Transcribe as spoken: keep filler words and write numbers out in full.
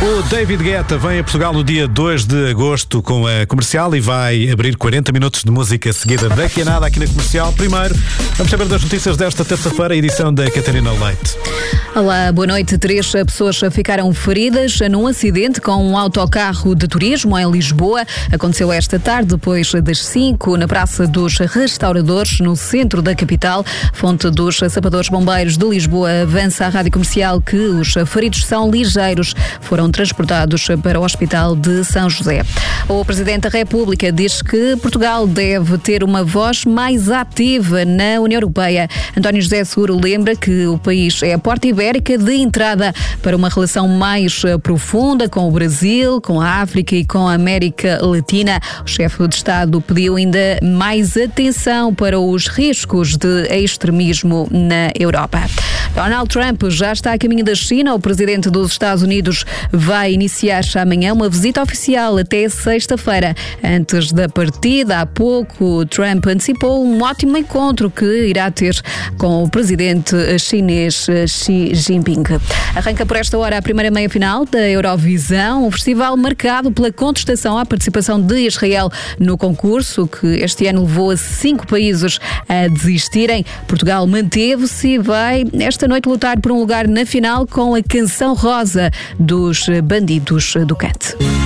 O David Guetta vem a Portugal no dia dois de agosto com a Comercial e vai abrir quarenta minutos de música seguida daqui a nada aqui na Comercial. Primeiro, vamos saber das notícias desta terça-feira, edição da Catarina Leite. Olá, boa noite. Três pessoas ficaram feridas num acidente com um autocarro de turismo em Lisboa. Aconteceu esta tarde, depois das cinco, na Praça dos Restauradores, no centro da capital. Fonte dos Sapadores Bombeiros de Lisboa avança à Rádio Comercial que os feridos são ligeiros. Foram transportados para o Hospital de São José. O Presidente da República diz que Portugal deve ter uma voz mais ativa na União Europeia. António José Seguro lembra que o país é a porta ibérica de entrada para uma relação mais profunda com o Brasil, com a África e com a América Latina. O chefe de Estado pediu ainda mais atenção para os riscos de extremismo na Europa. Donald Trump já está a caminho da China. O presidente dos Estados Unidos vai iniciar amanhã uma visita oficial até sexta-feira. Antes da partida, há pouco, Trump antecipou um ótimo encontro que irá ter com o presidente chinês Xi Jinping. Arranca por esta hora a primeira meia-final da Eurovisão, um festival marcado pela contestação à participação de Israel no concurso, que este ano levou a cinco países a desistirem. Portugal manteve-se e vai esta noite lutar por um lugar na final com a Canção Rosa dos Bandidos do Cante.